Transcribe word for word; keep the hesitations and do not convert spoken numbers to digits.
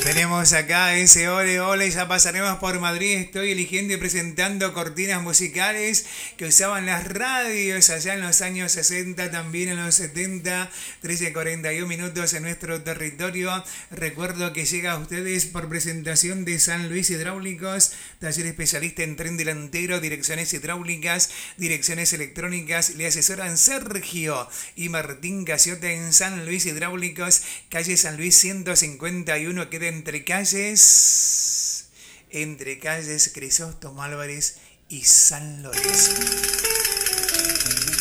Tenemos acá ese ole ole, ya pasaremos por Madrid. Estoy eligiendo y presentando cortinas musicales que usaban las radios allá en los años sesenta, también en los setenta. trece cuarenta y uno minutos en nuestro territorio. Recuerdo que llega a ustedes por presentación de San Luis Hidráulicos, taller especialista en tren delantero, direcciones hidráulicas, direcciones electrónicas. Le asesoran Sergio y Martín Casiota en San Luis Hidráulicos, calle San Luis ciento cincuenta y uno, queda entre calles, entre calles Crisóstomo Álvarez y San Lorenzo.